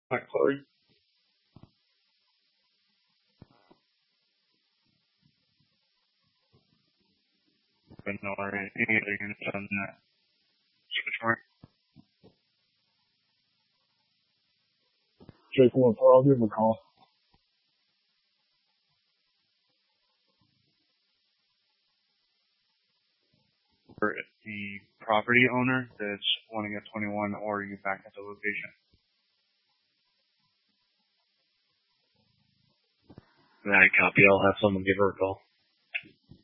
Hi, Chloe. But no, or any other units on that switchboard. Jake 1-4, I'll give him a call. For the property owner that's wanting a 21, or you back at the location. Alright, copy. I'll have someone give her a call.